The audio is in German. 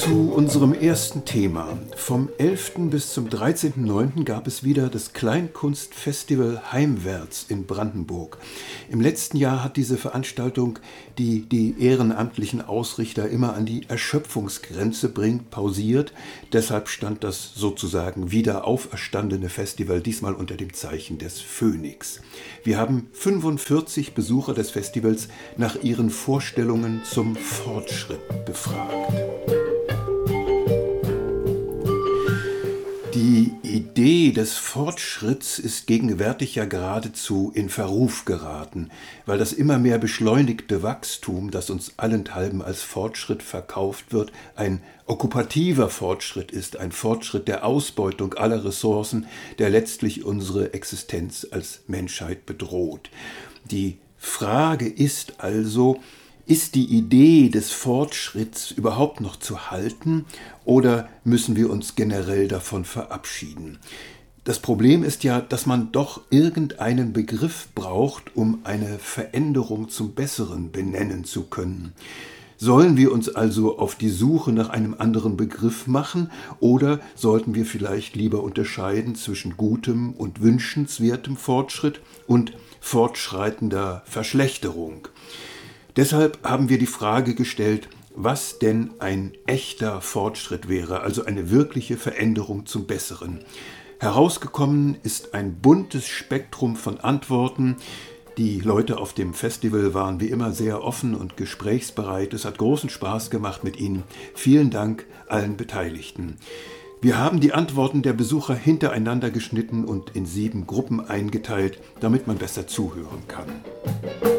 Zu unserem ersten Thema. Vom 11. bis zum 13.09. gab es wieder das Kleinkunstfestival Heimwärts in Brandenburg. Im letzten Jahr hat diese Veranstaltung, die die ehrenamtlichen Ausrichter immer an die Erschöpfungsgrenze bringt, pausiert. Deshalb stand das sozusagen wieder auferstandene Festival diesmal unter dem Zeichen des Phönix. Wir haben 45 Besucher des Festivals nach ihren Vorstellungen zum Fortschritt befragt. Die Idee des Fortschritts ist gegenwärtig ja geradezu in Verruf geraten, weil das immer mehr beschleunigte Wachstum, das uns allenthalben als Fortschritt verkauft wird, ein okkupativer Fortschritt ist, ein Fortschritt der Ausbeutung aller Ressourcen, der letztlich unsere Existenz als Menschheit bedroht. Die Frage ist also, ist die Idee des Fortschritts überhaupt noch zu halten oder müssen wir uns generell davon verabschieden? Das Problem ist ja, dass man doch irgendeinen Begriff braucht, um eine Veränderung zum Besseren benennen zu können. Sollen wir uns also auf die Suche nach einem anderen Begriff machen oder sollten wir vielleicht lieber unterscheiden zwischen gutem und wünschenswertem Fortschritt und fortschreitender Verschlechterung? Deshalb haben wir die Frage gestellt, was denn ein echter Fortschritt wäre, also eine wirkliche Veränderung zum Besseren. Herausgekommen ist ein buntes Spektrum von Antworten. Die Leute auf dem Festival waren wie immer sehr offen und gesprächsbereit. Es hat großen Spaß gemacht mit Ihnen. Vielen Dank allen Beteiligten. Wir haben die Antworten der Besucher hintereinander geschnitten und in 7 Gruppen eingeteilt, damit man besser zuhören kann.